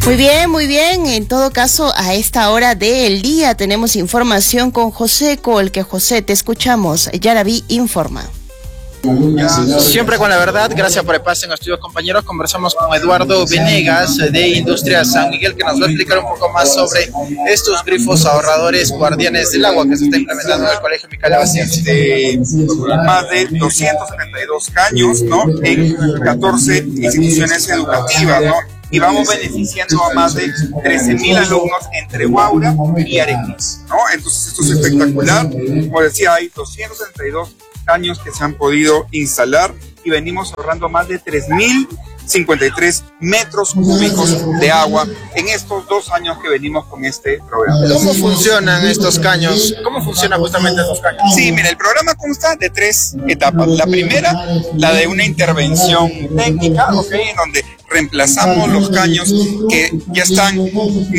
Muy bien. En todo caso, a esta hora del día tenemos información con José Colque. José, te escuchamos. Yaraví informa. Siempre con la verdad, gracias por el pase en los estudios, compañeros. Conversamos con Eduardo Venegas de Industria San Miguel, que nos va a explicar un poco más sobre estos grifos ahorradores guardianes del agua que se está implementando en el Colegio Micaela Basile. Más de 272 caños, ¿no?, en 14 instituciones educativas, ¿no?, y vamos beneficiando a más de 13.000 alumnos entre Huaura y Arequipa, ¿no? Entonces esto es espectacular. Como decía, hay 272 caños que se han podido instalar y venimos ahorrando más de 3.053 metros cúbicos de agua en estos 2 años que venimos con este programa. ¿Cómo funcionan estos caños? ¿Cómo funcionan justamente estos caños? Sí, mira, el programa consta de 3 etapas. La primera, la de una intervención técnica, ¿ok?, en donde reemplazamos los caños que ya están en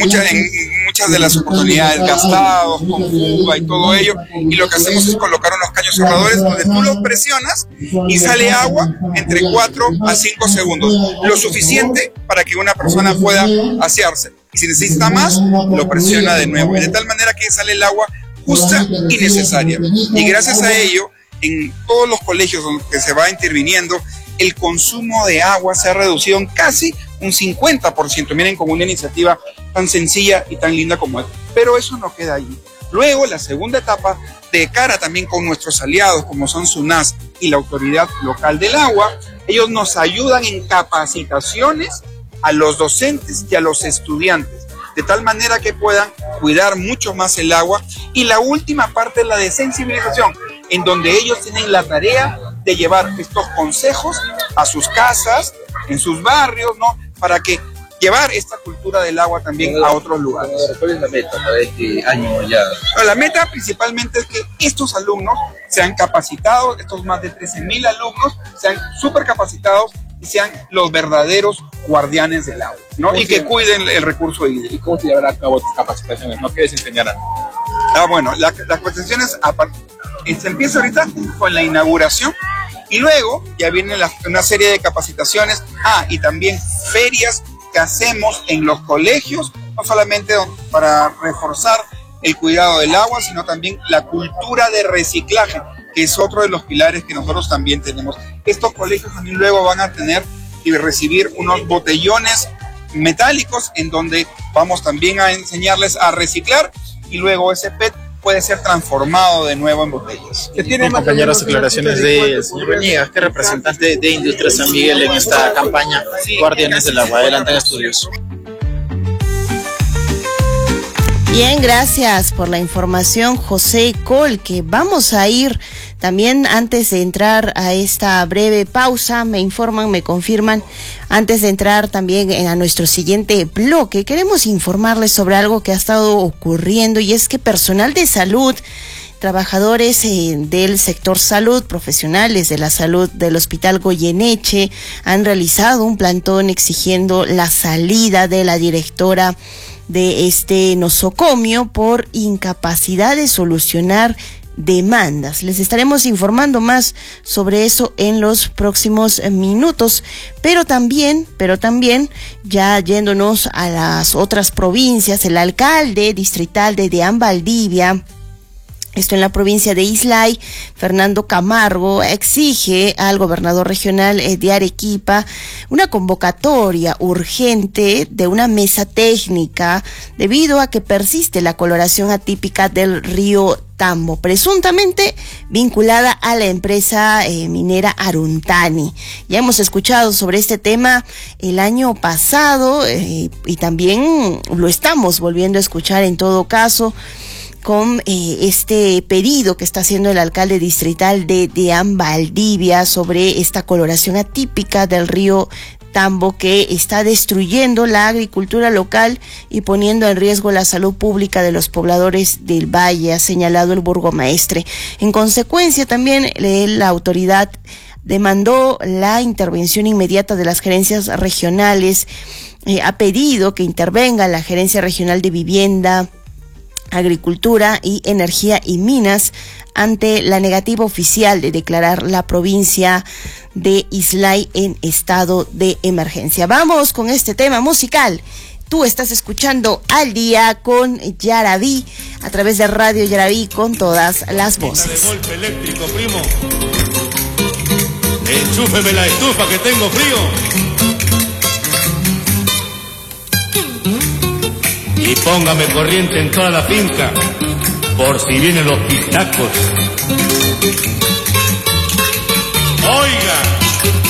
muchas de las oportunidades gastados, con fuga y todo ello, y lo que hacemos es colocar unos caños ahorradores donde tú los presionas y sale agua entre 4 a 5 segundos, lo suficiente para que una persona pueda asearse, y si necesita más, lo presiona de nuevo, y de tal manera que sale el agua justa y necesaria. Y gracias a ello, en todos los colegios donde se va interviniendo, el consumo de agua se ha reducido en casi un 50%. Miren, como una iniciativa tan sencilla y tan linda como esta. Pero eso no queda allí. Luego, la segunda etapa, de cara también con nuestros aliados, como son SUNAS y la Autoridad Local del Agua, ellos nos ayudan en capacitaciones a los docentes y a los estudiantes, de tal manera que puedan cuidar mucho más el agua. Y la última parte es la de sensibilización, en donde ellos tienen la tarea de llevar estos consejos a sus casas, en sus barrios, ¿no?, para que llevar esta cultura del agua también a otros lugares. ¿Cuál es la meta para este año ya? La meta principalmente es que estos alumnos sean capacitados, estos más de 13.000 alumnos sean súper capacitados y sean los verdaderos guardianes del agua, ¿no?, y que cuiden el recurso hídrico. ¿Y cómo se llevará a cabo estas capacitaciones? ¿No? ¿Qué les enseñarán? Bueno, las capacitaciones se empieza ahorita con la inauguración y luego ya viene una serie de capacitaciones, y también ferias que hacemos en los colegios, no solamente para reforzar el cuidado del agua, sino también la cultura de reciclaje, que es otro de los pilares que nosotros también tenemos. Estos colegios también luego van a tener y recibir unos botellones metálicos en donde vamos también a enseñarles a reciclar, y luego ese PET puede ser transformado de nuevo en botellas. ¿Qué tienen, compañeros, declaraciones del señor Venegas, que es representante de Industria San Miguel en esta campaña Guardianes del Agua? Adelante en estudios. Bien, gracias por la información, José Colque. Vamos a ir también, antes de entrar a esta breve pausa, me informan, me confirman, antes de entrar también a nuestro siguiente bloque, queremos informarles sobre algo que ha estado ocurriendo, y es que personal de salud, trabajadores del sector salud, profesionales de la salud del Hospital Goyeneche, han realizado un plantón exigiendo la salida de la directora de este nosocomio por incapacidad de solucionar demandas. Les estaremos informando más sobre eso en los próximos minutos, pero también ya yéndonos a las otras provincias, el alcalde distrital de Deán Valdivia, esto en la provincia de Islay, Fernando Camargo, exige al gobernador regional de Arequipa una convocatoria urgente de una mesa técnica debido a que persiste la coloración atípica del río Tambo, presuntamente vinculada a la empresa minera Aruntani. Ya hemos escuchado sobre este tema el año pasado y también lo estamos volviendo a escuchar en todo caso, con este pedido que está haciendo el alcalde distrital de Deán Valdivia sobre esta coloración atípica del río Tambo, que está destruyendo la agricultura local y poniendo en riesgo la salud pública de los pobladores del valle, ha señalado el burgomaestre. En consecuencia, también la autoridad demandó la intervención inmediata de las gerencias regionales, ha pedido que intervenga la Gerencia Regional de Vivienda, Agricultura y Energía y Minas ante la negativa oficial de declarar la provincia de Islay en estado de emergencia. Vamos con este tema musical. Tú estás escuchando Al Día con Yaraví a través de Radio Yaraví con todas las voces. De golpe eléctrico, primo. Enchúfeme la estufa que tengo frío. Y póngame corriente en toda la finca, por si vienen los pitacos. Oiga.